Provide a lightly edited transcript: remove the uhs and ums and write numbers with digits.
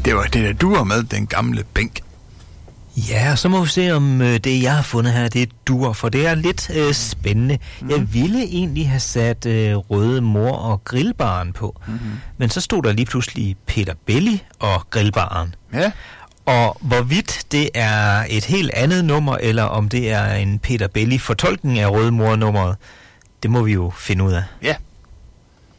Det var det, der duer med den gamle bænk. Ja, så må vi se, om det, jeg har fundet her, det duer, for det er lidt spændende. Jeg ville egentlig have sat Røde Mor og Grillbaren på, men så stod der lige pludselig Peter Belli og Grillbaren. Ja. Og hvorvidt det er et helt andet nummer, eller om det er en Peter Belli-fortolkning af Røde Mor-nummeret, det må vi jo finde ud af. Ja.